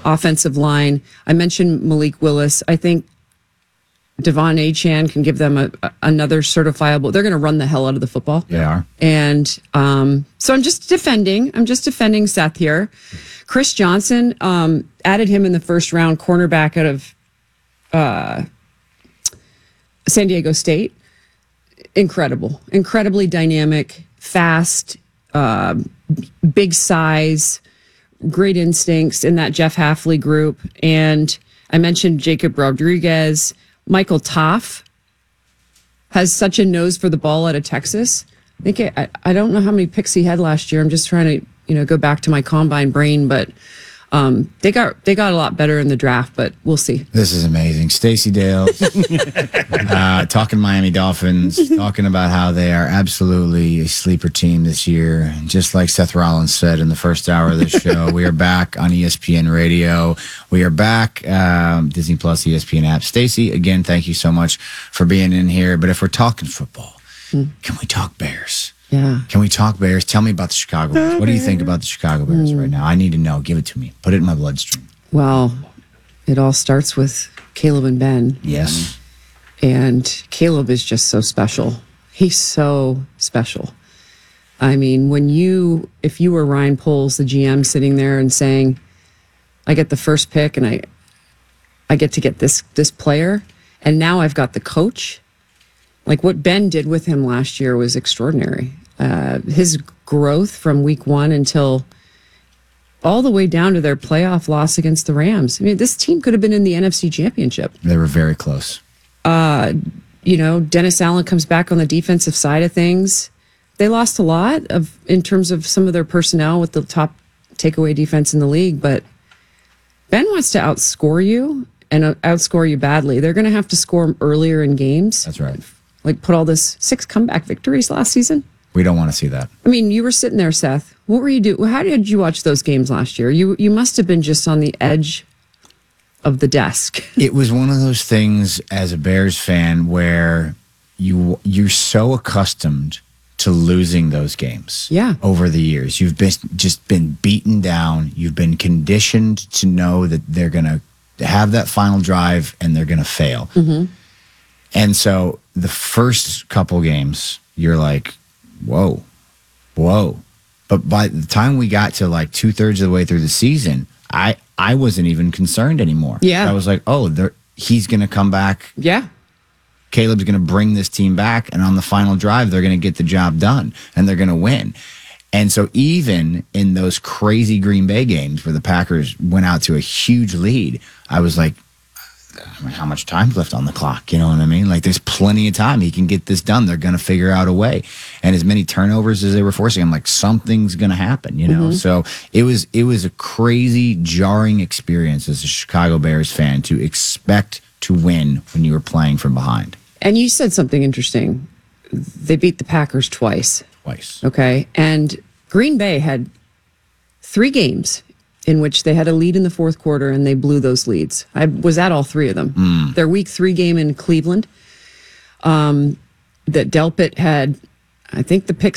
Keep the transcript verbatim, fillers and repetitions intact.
offensive line. I mentioned Malik Willis. I think Devon Achane can give them a, a, another certifiable. They're going to run the hell out of the football. They are. And um, so I'm just defending. I'm just defending Seth here. Chris Johnson, um, added him in the first round, cornerback out of uh, San Diego State. Incredible. Incredibly dynamic, fast, uh, big size, great instincts in that Jeff Hafley group. And I mentioned Jacob Rodriguez. Michael Toff has such a nose for the ball out of Texas. I think I, I don't know how many picks he had last year. I'm just trying to, you know, go back to my combine brain, but um, they got they got a lot better in the draft. But we'll see. This is amazing. Stacey Dale uh, talking Miami Dolphins, talking about how they are absolutely a sleeper team this year. Just like Seth Rollins said in the first hour of this show, we are back on E S P N Radio. We are back, um, Disney Plus, E S P N app. Stacey, again, thank you so much for being in here. But if we're talking football, mm. can we talk Bears? Yeah. Can we talk Bears? Tell me about the Chicago Bears. What do you think about the Chicago Bears mm. right now? I need to know. Give it to me. Put it in my bloodstream. Well, it all starts with Caleb and Ben. Yes. And Caleb is just so special. He's so special. I mean, when you, if you were Ryan Poles, the G M, sitting there and saying, I get the first pick and I I get to get this this player, and now I've got the coach. Like what Ben did with him last year was extraordinary. Uh, his growth from week one until all the way down to their playoff loss against the Rams. I mean, this team could have been in the N F C Championship. They were very close. Uh, you know, Dennis Allen comes back on the defensive side of things. They lost a lot of in terms of some of their personnel with the top takeaway defense in the league, but Ben wants to outscore you and uh, outscore you badly. They're going to have to score earlier in games. That's right. Like put all this six comeback victories last season. We don't want to see that. I mean, you were sitting there, Seth. What were you doing? How did you watch those games last year? You you must have been just on the edge of the desk. It was one of those things as a Bears fan where you you're so accustomed to losing those games. Yeah. Over the years, you've been just been beaten down. You've been conditioned to know that they're going to have that final drive and they're going to fail. Mm-hmm. And so the first couple games, you're like, whoa, whoa. But by the time we got to like two thirds of the way through the season, I, I wasn't even concerned anymore. Yeah. I was like, oh, he's going to come back. Yeah. Caleb's going to bring this team back. And on the final drive, they're going to get the job done and they're going to win. And so even in those crazy Green Bay games where the Packers went out to a huge lead, I was like, how much time's left on the clock? You know what I mean? Like there's plenty of time. He can get this done. They're going to figure out a way. And as many turnovers as they were forcing, I'm like, something's going to happen, you know? Mm-hmm. So it was, it was a crazy, jarring experience as a Chicago Bears fan to expect to win when you were playing from behind. And you said something interesting. They beat the Packers twice. Twice. Okay. And Green Bay had three games in which they had a lead in the fourth quarter and they blew those leads. I was at all three of them. Mm. Their week three game in Cleveland, um, that Delpit had, I think the pick